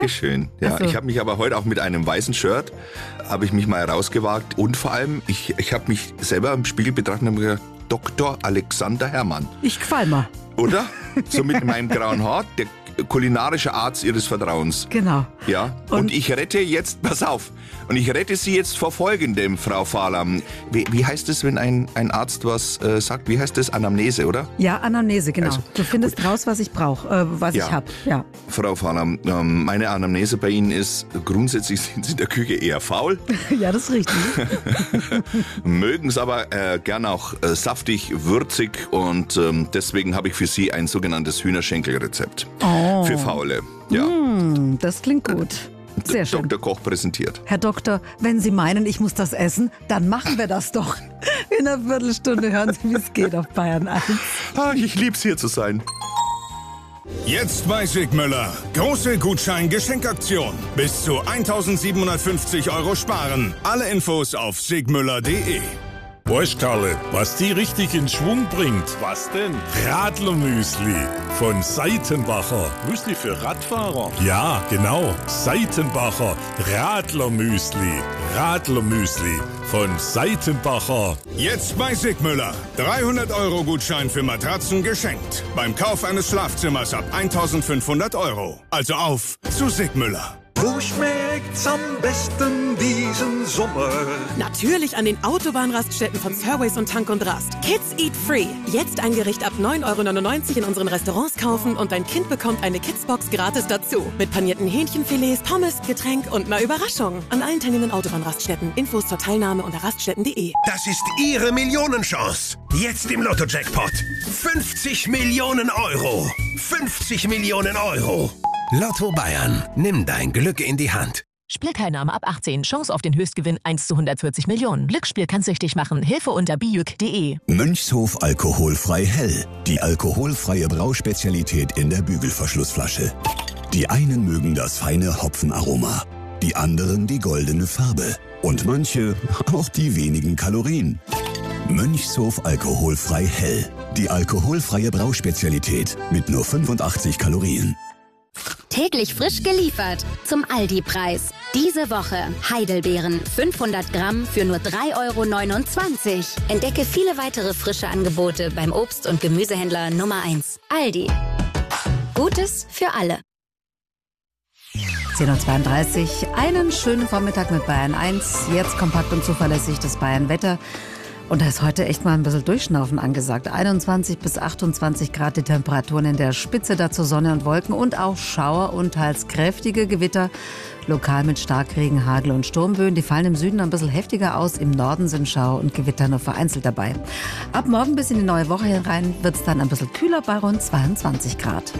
Dankeschön. Ja, Also. ich habe mich aber heute auch mit einem weißen Shirt, habe ich mich mal rausgewagt. Und vor allem, ich habe mich selber im Spiegel betrachtet und habe gesagt, Dr. Alexander Herrmann. Ich gefall mir. Oder? So mit meinem grauen Haar, der kulinarische Arzt Ihres Vertrauens. Genau. Ja, und ich rette jetzt, pass auf, und ich rette Sie jetzt vor Folgendem, Frau Fahler. Wie heißt es, wenn ein Arzt was sagt? Wie heißt das? Anamnese, oder? Ja, Anamnese, genau. Also, du findest raus, was ich brauche, was ich habe. Ja. Frau Fahler, meine Anamnese bei Ihnen ist, grundsätzlich sind Sie in der Küche eher faul. Ja, das ist richtig. Mögen es aber gern auch saftig, würzig und deswegen habe ich für Sie ein sogenanntes Hühnerschenkelrezept. Oh. Für Faule. Ja. Das klingt gut. Sehr schön. Dr. Koch präsentiert. Herr Doktor, wenn Sie meinen, ich muss das essen, dann machen wir das doch. In einer Viertelstunde hören Sie, wie es geht auf Bayern 1. Ich lieb's hier zu sein. Jetzt bei Sigmüller. Große Gutschein-Geschenkaktion. Bis zu 1.750 € sparen. Alle Infos auf sigmüller.de. Weißt Karle, was die richtig in Schwung bringt? Was denn? Radlermüsli von Seitenbacher. Müsli für Radfahrer? Ja, genau. Seitenbacher Radlermüsli. Radlermüsli von Seitenbacher. Jetzt bei Sigmüller. 300 € Gutschein für Matratzen geschenkt. Beim Kauf eines Schlafzimmers ab 1.500 €. Also auf zu Sigmüller. Wo schmeckt's am besten diesen Sommer? Natürlich an den Autobahnraststätten von Surways und Tank und Rast. Kids Eat Free. Jetzt ein Gericht ab 9,99 € in unseren Restaurants kaufen und dein Kind bekommt eine Kidsbox gratis dazu. Mit panierten Hähnchenfilets, Pommes, Getränk und einer Überraschung. An allen teilnehmenden Autobahnraststätten. Infos zur Teilnahme unter raststätten.de. Das ist Ihre Millionenchance. Jetzt im Lotto-Jackpot. 50 Millionen €. 50 Millionen €. Lotto Bayern. Nimm dein Glück in die Hand. Spielteilnahme ab 18. Chance auf den Höchstgewinn 1 zu 140 Millionen. Glücksspiel kann süchtig machen. Hilfe unter biüg.de. Mönchshof alkoholfrei hell. Die alkoholfreie Brauspezialität in der Bügelverschlussflasche. Die einen mögen das feine Hopfenaroma. Die anderen die goldene Farbe. Und manche auch die wenigen Kalorien. Mönchshof alkoholfrei hell. Die alkoholfreie Brauspezialität mit nur 85 Kalorien. Täglich frisch geliefert zum Aldi-Preis. Diese Woche Heidelbeeren 500 Gramm für nur 3,29 €. Entdecke viele weitere frische Angebote beim Obst- und Gemüsehändler Nummer 1. Aldi. Gutes für alle. 10:32 Uhr. Einen schönen Vormittag mit Bayern 1. Jetzt kompakt und zuverlässig das Bayern-Wetter. Und da ist heute echt mal ein bisschen Durchschnaufen angesagt. 21 bis 28 Grad die Temperaturen in der Spitze, dazu Sonne und Wolken und auch Schauer und teils kräftige Gewitter. Lokal mit Starkregen, Hagel und Sturmböen. Die fallen im Süden ein bisschen heftiger aus. Im Norden sind Schauer und Gewitter nur vereinzelt dabei. Ab morgen bis in die neue Woche hinein wird es dann ein bisschen kühler bei rund 22 Grad.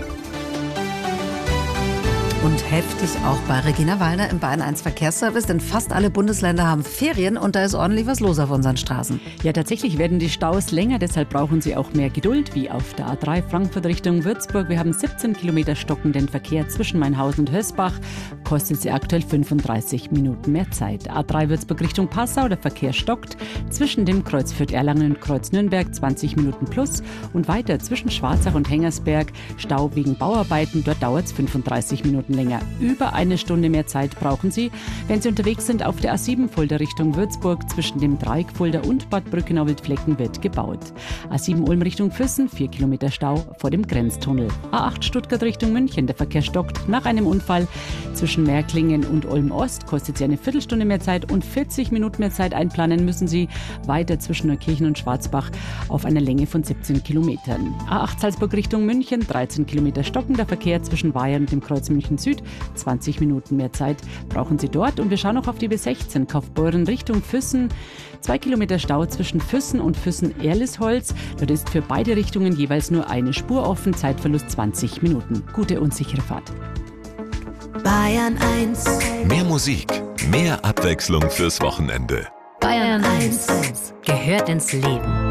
Und heftig auch bei Regina Wallner im Bayern 1 Verkehrsservice, denn fast alle Bundesländer haben Ferien und da ist ordentlich was los auf unseren Straßen. Ja, tatsächlich werden die Staus länger, deshalb brauchen sie auch mehr Geduld, wie auf der A3 Frankfurt Richtung Würzburg. Wir haben 17 Kilometer stockenden Verkehr zwischen Mainhausen und Hösbach, kostet sie aktuell 35 Minuten mehr Zeit. A3 Würzburg Richtung Passau, der Verkehr stockt zwischen dem Kreuz Fürth-Erlangen und Kreuz Nürnberg 20 Minuten plus und weiter zwischen Schwarzach und Hengersberg, Stau wegen Bauarbeiten, dort dauert es 35 Minuten länger. Über eine Stunde mehr Zeit brauchen Sie, wenn Sie unterwegs sind auf der A7 Fulda Richtung Würzburg. Zwischen dem Dreieck Fulda und Bad Brückenau-Wildflecken wird gebaut. A7 Ulm Richtung Füssen, 4 Kilometer Stau vor dem Grenztunnel. A8 Stuttgart Richtung München, der Verkehr stockt nach einem Unfall. Zwischen Märklingen und Ulm Ost kostet Sie eine Viertelstunde mehr Zeit und 40 Minuten mehr Zeit einplanen müssen Sie. Weiter zwischen Neukirchen und Schwarzbach auf einer Länge von 17 Kilometern. A8 Salzburg Richtung München, 13 Kilometer stockender Verkehr zwischen Bayern und dem Kreuz München Süd. 20 Minuten mehr Zeit brauchen Sie dort. Und wir schauen noch auf die B16 Kaufbeuren Richtung Füssen. 2 Kilometer Stau zwischen Füssen und Füssen-Erlisholz. Dort ist für beide Richtungen jeweils nur eine Spur offen. Zeitverlust 20 Minuten. Gute und sichere Fahrt. Bayern 1. Mehr Musik, mehr Abwechslung fürs Wochenende. Bayern 1 gehört ins Leben.